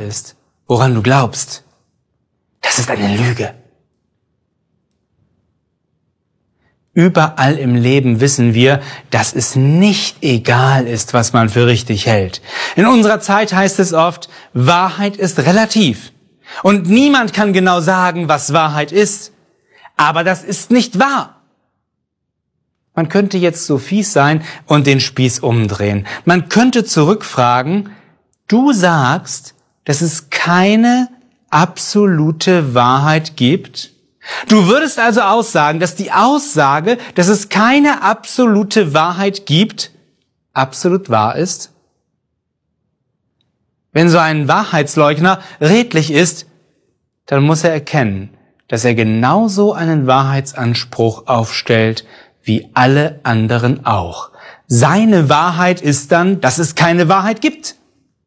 ist, woran du glaubst, das ist eine Lüge. Überall im Leben wissen wir, dass es nicht egal ist, was man für richtig hält. In unserer Zeit heißt es oft, Wahrheit ist relativ. Und niemand kann genau sagen, was Wahrheit ist. Aber das ist nicht wahr. Man könnte jetzt so fies sein und den Spieß umdrehen. Man könnte zurückfragen, du sagst, dass es keine absolute Wahrheit gibt? Du würdest also aussagen, dass die Aussage, dass es keine absolute Wahrheit gibt, absolut wahr ist? Wenn so ein Wahrheitsleugner redlich ist, dann muss er erkennen, dass er genauso einen Wahrheitsanspruch aufstellt wie alle anderen auch. Seine Wahrheit ist dann, dass es keine Wahrheit gibt.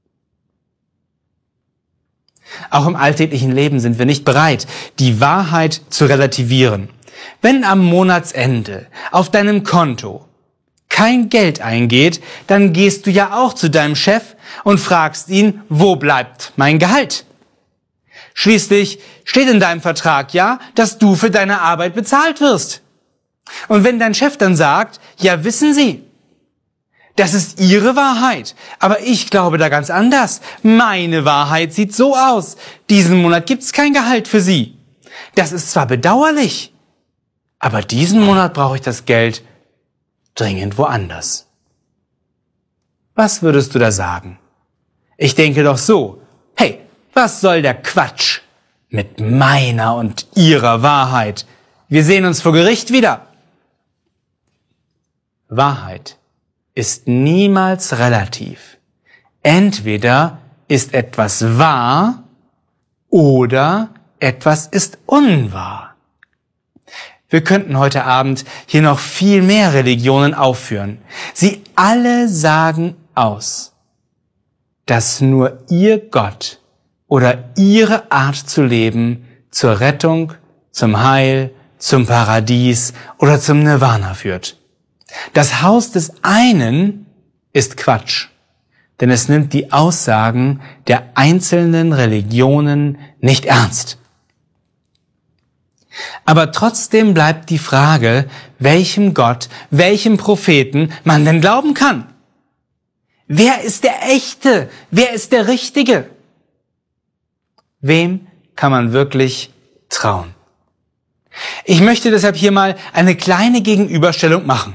Auch im alltäglichen Leben sind wir nicht bereit, die Wahrheit zu relativieren. Wenn am Monatsende auf deinem Konto kein Geld eingeht, dann gehst du ja auch zu deinem Chef und fragst ihn, wo bleibt mein Gehalt? Schließlich steht in deinem Vertrag ja, dass du für deine Arbeit bezahlt wirst. Und wenn dein Chef dann sagt, ja wissen Sie, das ist Ihre Wahrheit, aber ich glaube da ganz anders. Meine Wahrheit sieht so aus. Diesen Monat gibt's kein Gehalt für Sie. Das ist zwar bedauerlich, aber diesen Monat brauche ich das Geld dringend woanders. Was würdest du da sagen? Ich denke doch so, hey, was soll der Quatsch mit meiner und Ihrer Wahrheit? Wir sehen uns vor Gericht wieder. Wahrheit ist niemals relativ. Entweder ist etwas wahr oder etwas ist unwahr. Wir könnten heute Abend hier noch viel mehr Religionen aufführen. Sie alle sagen aus, dass nur ihr Gott oder ihre Art zu leben zur Rettung, zum Heil, zum Paradies oder zum Nirvana führt. Das Haus des einen ist Quatsch, denn es nimmt die Aussagen der einzelnen Religionen nicht ernst. Aber trotzdem bleibt die Frage, welchem Gott, welchem Propheten man denn glauben kann. Wer ist der Echte? Wer ist der Richtige? Wem kann man wirklich trauen? Ich möchte deshalb hier mal eine kleine Gegenüberstellung machen.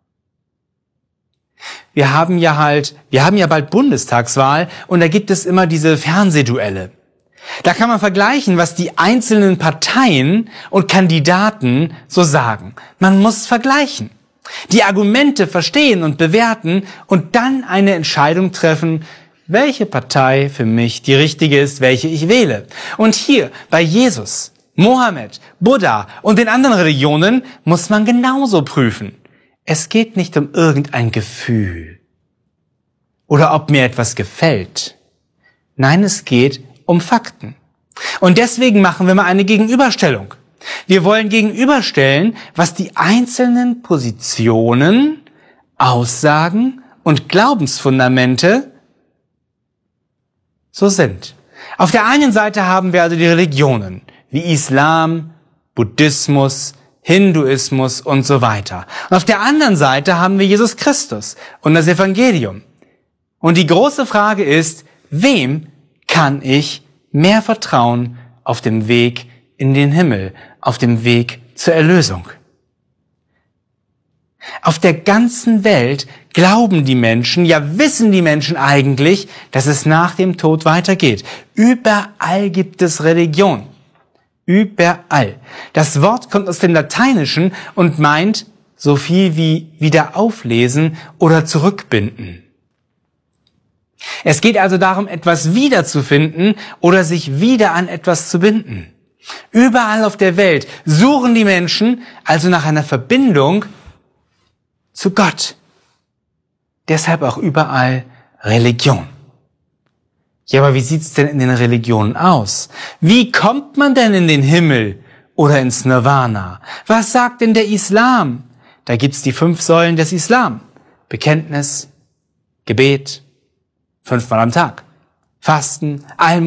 Wir haben ja bald Bundestagswahl und da gibt es immer diese Fernsehduelle. Da kann man vergleichen, was die einzelnen Parteien und Kandidaten so sagen. Man muss vergleichen, die Argumente verstehen und bewerten und dann eine Entscheidung treffen, welche Partei für mich die richtige ist, welche ich wähle. Und hier bei Jesus, Mohammed, Buddha und den anderen Religionen muss man genauso prüfen. Es geht nicht um irgendein Gefühl oder ob mir etwas gefällt. Nein, es geht um Fakten. Und deswegen machen wir mal eine Gegenüberstellung. Wir wollen gegenüberstellen, was die einzelnen Positionen, Aussagen und Glaubensfundamente so sind. Auf der einen Seite haben wir also die Religionen wie Islam, Buddhismus, Hinduismus und so weiter. Und auf der anderen Seite haben wir Jesus Christus und das Evangelium. Und die große Frage ist, wem kann ich mehr vertrauen auf dem Weg in den Himmel, auf dem Weg zur Erlösung? Auf der ganzen Welt glauben die Menschen, ja wissen die Menschen eigentlich, dass es nach dem Tod weitergeht. Überall gibt es Religion. Überall. Das Wort kommt aus dem Lateinischen und meint so viel wie wieder auflesen oder zurückbinden. Es geht also darum, etwas wiederzufinden oder sich wieder an etwas zu binden. Überall auf der Welt suchen die Menschen also nach einer Verbindung zu Gott. Deshalb auch überall Religion. Ja, aber wie sieht's denn in den Religionen aus? Wie kommt man denn in den Himmel oder ins Nirvana? Was sagt denn der Islam? Da gibt's die 5 Säulen des Islam. Bekenntnis, Gebet, 5-mal am Tag, Fasten, Almosen,